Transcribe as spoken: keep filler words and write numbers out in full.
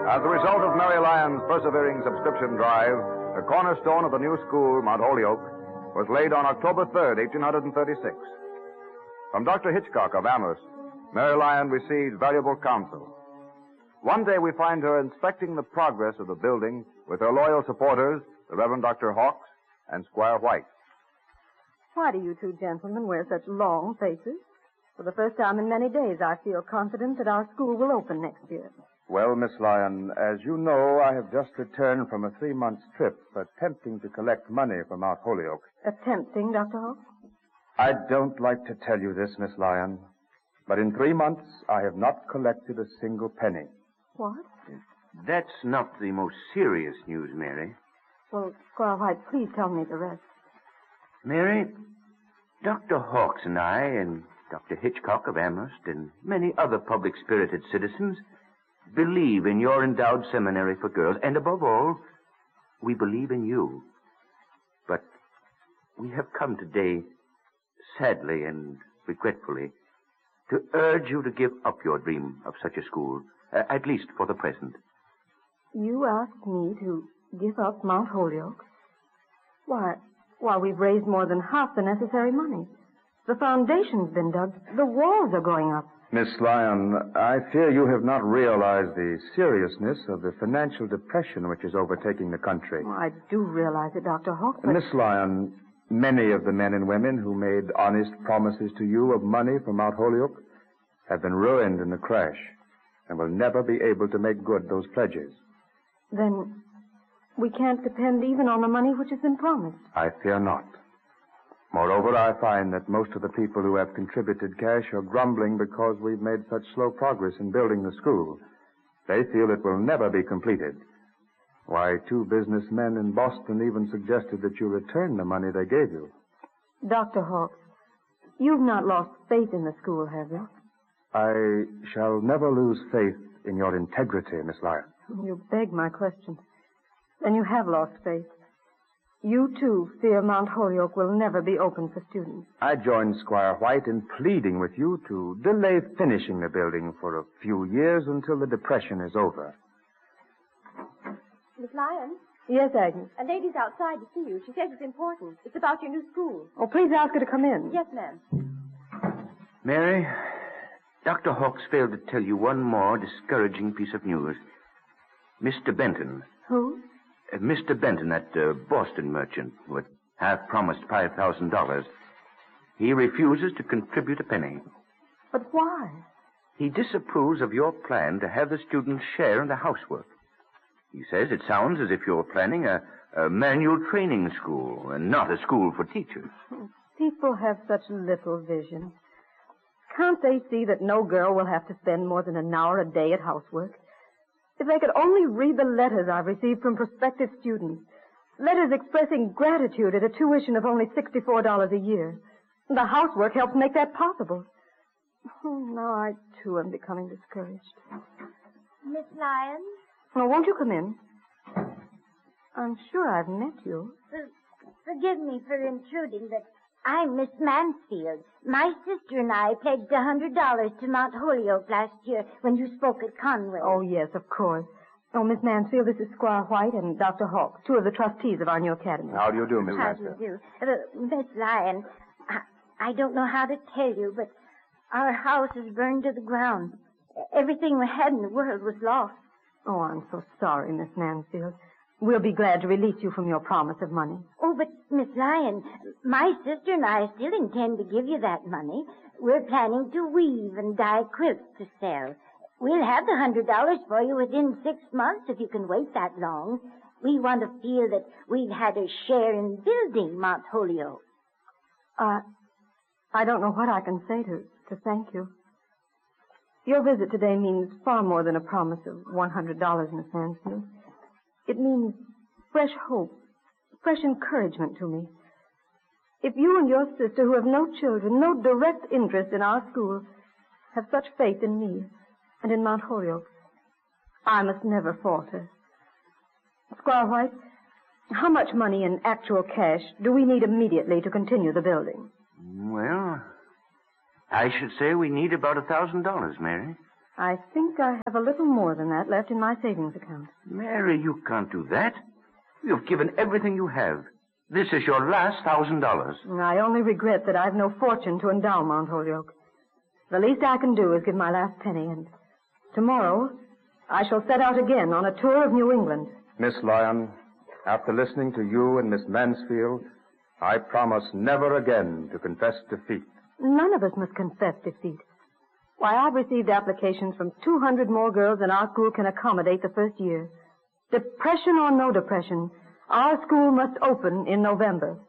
As a result of Mary Lyon's persevering subscription drive, the cornerstone of the new school, Mount Holyoke, was laid on October third, eighteen thirty-six. From Doctor Hitchcock of Amherst, Mary Lyon received valuable counsel. One day we find her inspecting the progress of the building with her loyal supporters, the Reverend Doctor Hawks and Squire White. Why do you two gentlemen wear such long faces? For the first time in many days, I feel confident that our school will open next year. Well, Miss Lyon, as you know, I have just returned from a three-month trip attempting to collect money for Mount Holyoke. Attempting, Doctor Hawks? I don't like to tell you this, Miss Lyon, but in three months I have not collected a single penny. What? That's not the most serious news, Mary. Well, Squire White, please tell me the rest. Mary, Doctor Hawks and I, and Doctor Hitchcock of Amherst, and many other public-spirited citizens believe in your endowed seminary for girls, and above all, we believe in you. But we have come today, sadly and regretfully, to urge you to give up your dream of such a school, uh, at least for the present. You asked me to give up Mount Holyoke? Why, why, we've raised more than half the necessary money. The foundation's been dug. The walls are going up. Miss Lyon, I fear you have not realized the seriousness of the financial depression which is overtaking the country. Oh, I do realize it, Doctor Hawks. But... Miss Lyon, many of the men and women who made honest promises to you of money for Mount Holyoke have been ruined in the crash and will never be able to make good those pledges. Then we can't depend even on the money which has been promised. I fear not. Moreover, I find that most of the people who have contributed cash are grumbling because we've made such slow progress in building the school. They feel it will never be completed. Why, two businessmen in Boston even suggested that you return the money they gave you. Doctor Hawks, you've not lost faith in the school, have you? I shall never lose faith in your integrity, Miss Lyon. You beg my question. Then you have lost faith. You, too, fear Mount Holyoke will never be open for students. I joined Squire White in pleading with you to delay finishing the building for a few years until the depression is over. Miss Lyon? Yes, Agnes? A lady's outside to see you. She says it's important. It's about your new school. Oh, please ask her to come in. Yes, ma'am. Mary, Doctor Hawks failed to tell you one more discouraging piece of news. Mister Benton. Who? Uh, Mister Benton, that uh, Boston merchant who had half promised five thousand dollars. He refuses to contribute a penny. But why? He disapproves of your plan to have the students share in the housework. He says it sounds as if you're planning a, a manual training school and not a school for teachers. People have such little vision. Can't they see that no girl will have to spend more than an hour a day at housework? If they could only read the letters I've received from prospective students, letters expressing gratitude at a tuition of only sixty-four dollars a year. The housework helps make that possible. Oh, now I, too, am becoming discouraged. Miss Lyon? Oh, won't you come in? I'm sure I've met you. For, forgive me for intruding, but I'm Miss Mansfield. My sister and I pledged a hundred dollars to Mount Holyoke last year when you spoke at Conway. Oh, yes, of course. Oh, Miss Mansfield, this is Squire White and Doctor Hawks, two of the trustees of our new academy. How do you do, Miss How Mansfield? do you do? Uh, Miss Lyon, I, I don't know how to tell you, but our house is burned to the ground. Everything we had in the world was lost. Oh, I'm so sorry, Miss Mansfield. We'll be glad to release you from your promise of money. Oh, but, Miss Lyon, my sister and I still intend to give you that money. We're planning to weave and dye quilts to sell. We'll have the hundred dollars for you within six months if you can wait that long. We want to feel that we've had a share in building Mount Holyoke. Uh, I don't know what I can say to, to thank you. Your visit today means far more than a promise of one hundred dollars, Miss Mansfield. It means fresh hope, fresh encouragement to me. If you and your sister, who have no children, no direct interest in our school, have such faith in me and in Mount Holyoke, I must never falter. Squire White, how much money in actual cash do we need immediately to continue the building? Well, I should say we need about a thousand dollars, Mary. I think I have a little more than that left in my savings account. Mary, you can't do that. You've given everything you have. This is your last thousand dollars. I only regret that I've no fortune to endow Mount Holyoke. The least I can do is give my last penny, and tomorrow I shall set out again on a tour of New England. Miss Lyon, after listening to you and Miss Mansfield, I promise never again to confess defeat. None of us must confess defeat. Why, I've received applications from two hundred more girls than our school can accommodate the first year. Depression or no depression, our school must open in November.